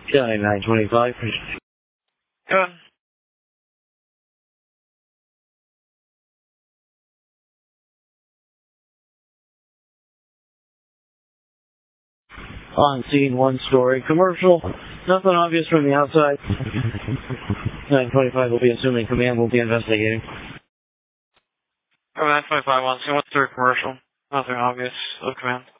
Yeah, 925. Go ahead. On scene, one-story commercial. Nothing obvious from the outside. 925 will be assuming command will be investigating. Go 925 on scene, one-story commercial. Nothing obvious. Of command.